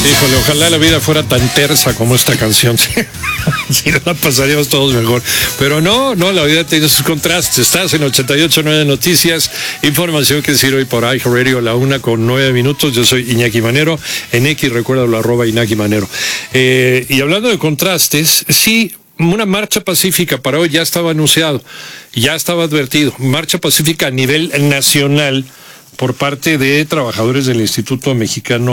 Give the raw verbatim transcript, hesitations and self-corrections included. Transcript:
Híjole, ojalá la vida fuera tan tersa como esta canción. Si no la pasaríamos todos mejor. Pero no, no, la vida tiene sus contrastes. Estás en ochenta y ocho punto nueve Noticias, información que sirve por iHeartRadio, la una con nueve minutos. Yo soy Iñaki Manero. En X, recuérdalo, arroba Iñaki Manero. Eh, y hablando de contrastes, sí, una marcha pacífica para hoy ya estaba anunciado, ya estaba advertido. Marcha pacífica a nivel nacional por parte de trabajadores del Instituto Mexicano